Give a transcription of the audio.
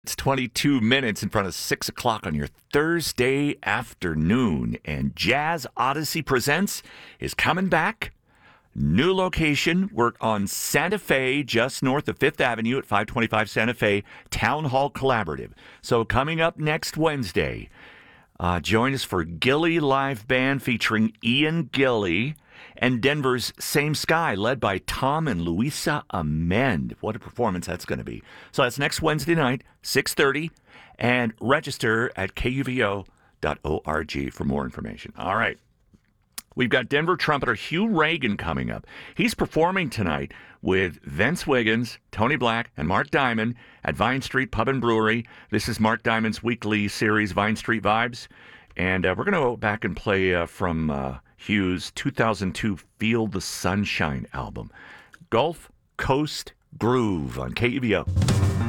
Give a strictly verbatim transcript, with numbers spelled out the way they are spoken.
It's twenty-two minutes in front of six o'clock on your Thursday afternoon, and Jazz Odyssey Presents is coming back. New location. We're on Santa Fe, just north of Fifth Avenue at five twenty-five Santa Fe, Town Hall Collaborative. So coming up next Wednesday, uh, join us for Gilly Live Band featuring Ian Gilly and Denver's Same Sky, led by Tom and Louisa Amend. What a performance that's going to be. So that's next Wednesday night, six thirty, and register at K U V O dot org for more information. All right. We've got Denver trumpeter Hugh Reagan coming up. He's performing tonight with Vince Wiggins, Tony Black, and Mark Diamond at Vine Street Pub and Brewery. This is Mark Diamond's weekly series, Vine Street Vibes. And uh, we're going to go back and play uh, from uh, Hugh's two thousand two Feel the Sunshine album, Gulf Coast Groove on K U V O.